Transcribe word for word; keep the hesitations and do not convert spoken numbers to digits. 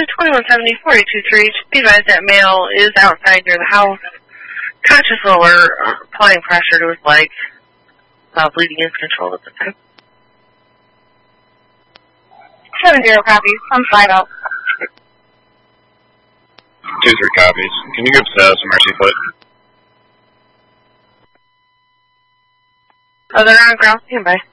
twenty-one seventy, forty-two three. Just be advised that male is outside near the house. Conscious or uh, applying pressure to his leg. Uh, bleeding is controlled at the time. Seven zero copies. I'm five out. Two three copies. Can you give us uh, some mercy foot? Oh, they're on ground standby.